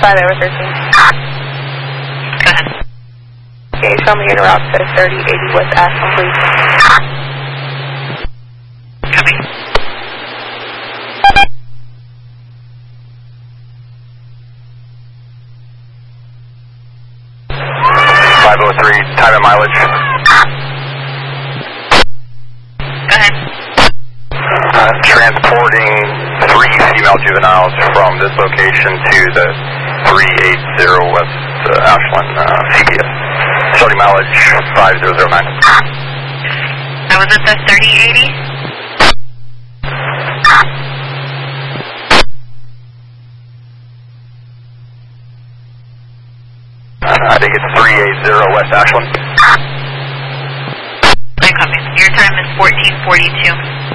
5 over 13. Go ahead. Okay, show me your route to 3080 West Ashland, please. Copy. Time and mileage. Go ahead. Transporting 3 female juveniles from this location to the 380 West Ashland CPS. Starting mileage 5009. I was at the 3080. I think it's 380 West Ashland. I copy. Your time is 14:42.